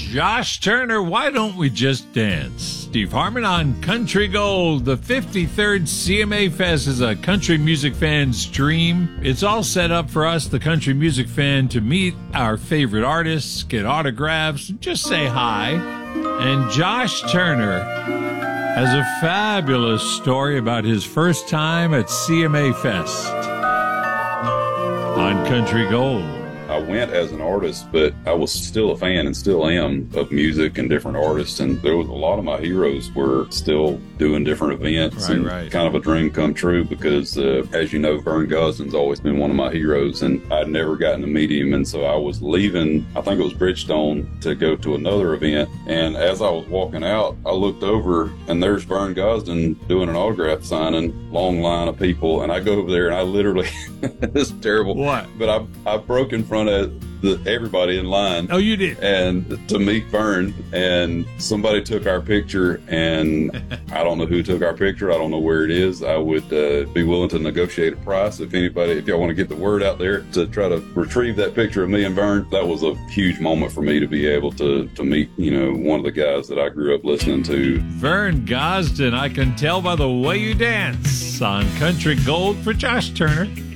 Josh Turner, Why Don't We Just Dance? Steve Harmon on Country Gold. The 53rd CMA Fest is a country music fan's dream. It's all set up for us, the country music fan, to meet our favorite artists, get autographs, just say hi. And Josh Turner has a fabulous story about his first time at CMA Fest on Country Gold. I went as an artist, but I was still a fan and still am of music and different artists. And there was a lot of my heroes were still doing different events, right. Kind of a dream come true because, as you know, Vern Gosdin's always been one of my heroes, and I'd never gotten to meet him. And so I was leaving, I think it was Bridgestone, to go to another event. And as I was walking out, I looked over and there's Vern Gosdin doing an autograph signing, long line of people. And I go over there and I literally, it's terrible. What? But I broke in front of everybody in line. Oh, you did? And to meet Vern, and somebody took our picture, and I don't know who took our picture. I don't know where it is. I would be willing to negotiate a price if y'all want to get the word out there to try to retrieve that picture of me and Vern. That was a huge moment for me to be able to meet, one of the guys that I grew up listening to. Vern Gosdin, I can tell by the way you dance on Country Gold for Josh Turner.